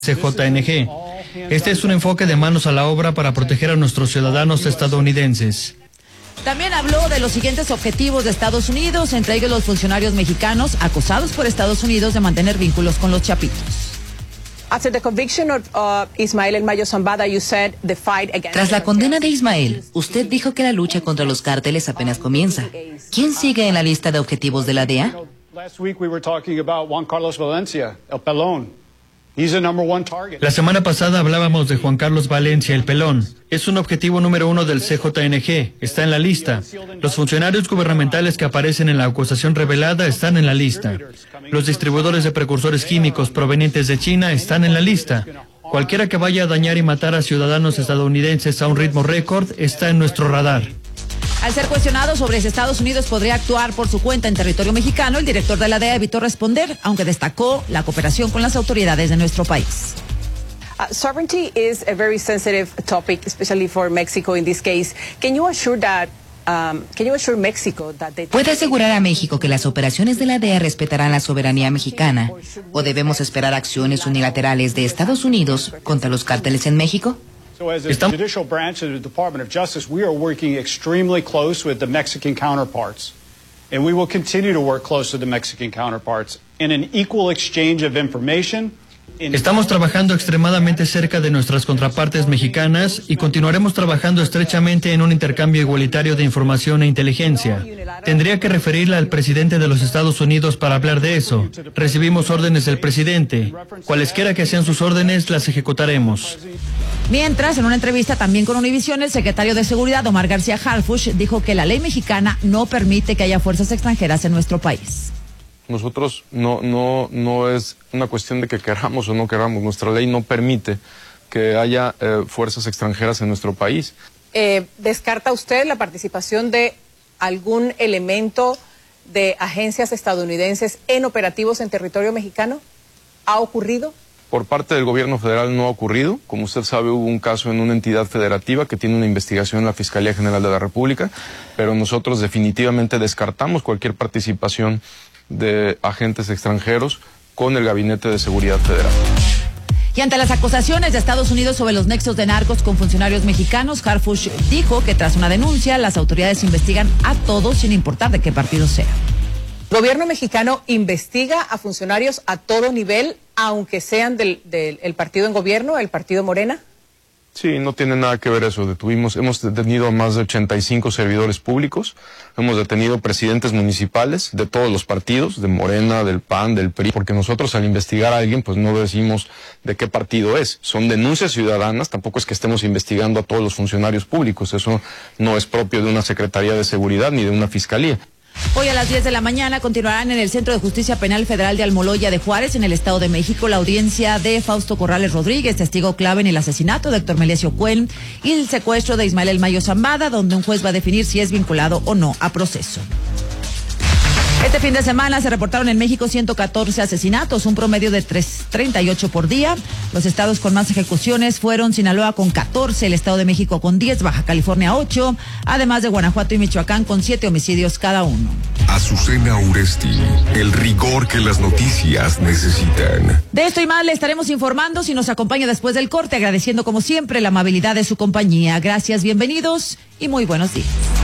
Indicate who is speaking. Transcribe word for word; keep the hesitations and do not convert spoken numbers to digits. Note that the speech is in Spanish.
Speaker 1: C J N G. Este es un enfoque de manos a la obra para proteger a nuestros ciudadanos estadounidenses.
Speaker 2: También habló de los siguientes objetivos de Estados Unidos, entre ellos los funcionarios mexicanos acusados por Estados Unidos de mantener vínculos con los Chapitos.
Speaker 3: Tras la condena de Ismael, usted dijo que la lucha contra los cárteles apenas comienza. ¿Quién sigue en la lista de objetivos de la D E A?
Speaker 1: La semana pasada hablábamos de Juan Carlos Valencia, el Pelón. Es un objetivo número uno del C J N G. Está en la lista. Los funcionarios gubernamentales que aparecen en la acusación revelada están en la lista. Los distribuidores de precursores químicos provenientes de China están en la lista. Cualquiera que vaya a dañar y matar a ciudadanos estadounidenses a un ritmo récord está en nuestro radar.
Speaker 2: Al ser cuestionado sobre si Estados Unidos podría actuar por su cuenta en territorio mexicano, el director de la D E A evitó responder, aunque destacó la cooperación con las autoridades de nuestro país.
Speaker 4: Uh, sovereignty is a very sensitive topic, especially for Mexico in this case. Can you assure that um, can you assure Mexico that they...
Speaker 3: ¿Puede asegurar a México que las operaciones de la D E A respetarán la soberanía mexicana? ¿O debemos esperar acciones unilaterales de Estados Unidos contra los cárteles en México?
Speaker 5: So as a judicial branch of the Department of Justice, we are working extremely close with the Mexican counterparts. And we will continue to work close with the Mexican counterparts in an equal exchange of information.
Speaker 1: Estamos trabajando extremadamente cerca de nuestras contrapartes mexicanas y continuaremos trabajando estrechamente en un intercambio igualitario de información e inteligencia. Tendría que referirla al presidente de los Estados Unidos para hablar de eso. Recibimos órdenes del presidente. Cualesquiera que sean sus órdenes, las ejecutaremos.
Speaker 2: Mientras, en una entrevista también con Univisión, el secretario de Seguridad, Omar García Harfuch, dijo que la ley mexicana no permite que haya fuerzas extranjeras en nuestro país.
Speaker 6: Nosotros no, no, no es una cuestión de que queramos o no queramos. Nuestra ley no permite que haya eh, fuerzas extranjeras en nuestro país.
Speaker 4: Eh, ¿Descarta usted la participación de algún elemento de agencias estadounidenses en operativos en territorio mexicano? ¿Ha ocurrido?
Speaker 6: Por parte del gobierno federal no ha ocurrido. Como usted sabe, hubo un caso en una entidad federativa que tiene una investigación en la Fiscalía General de la República, pero nosotros definitivamente descartamos cualquier participación de agentes extranjeros con el Gabinete de Seguridad Federal.
Speaker 2: Y ante las acusaciones de Estados Unidos sobre los nexos de narcos con funcionarios mexicanos, Harfuch dijo que tras una denuncia, las autoridades investigan a todos sin importar de qué partido sea.
Speaker 4: ¿El gobierno mexicano investiga a funcionarios a todo nivel, aunque sean del, del el partido en gobierno, el partido Morena?
Speaker 6: Sí, no tiene nada que ver eso. Detuvimos, hemos detenido a más de ochenta y cinco servidores públicos, hemos detenido presidentes municipales de todos los partidos, de Morena, del P A N, del P R I, porque nosotros al investigar a alguien, pues no decimos de qué partido es. Son denuncias ciudadanas, tampoco es que estemos investigando a todos los funcionarios públicos. Eso no es propio de una Secretaría de Seguridad ni de una Fiscalía.
Speaker 2: Hoy a las diez de la mañana continuarán en el Centro de Justicia Penal Federal de Almoloya de Juárez, en el Estado de México, la audiencia de Fausto Corrales Rodríguez, testigo clave en el asesinato de Héctor Melesio Cuen y el secuestro de Ismael El Mayo Zambada, donde un juez va a definir si es vinculado o no a proceso. Este fin de semana se reportaron en México ciento catorce asesinatos, un promedio de treinta y ocho por día. Los estados con más ejecuciones fueron Sinaloa con catorce, el Estado de México con diez, Baja California ocho, además de Guanajuato y Michoacán con siete homicidios cada uno.
Speaker 7: Azucena Uresti, el rigor que las noticias necesitan.
Speaker 2: De esto y más le estaremos informando si nos acompaña después del corte, agradeciendo como siempre la amabilidad de su compañía. Gracias, bienvenidos y muy buenos días.